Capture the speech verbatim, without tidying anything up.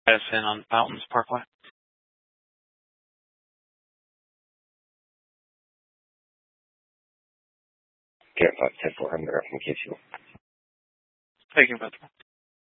Pass in on Fountains Parkway. Get five ten four hundred from K two. Thank you, Bethel.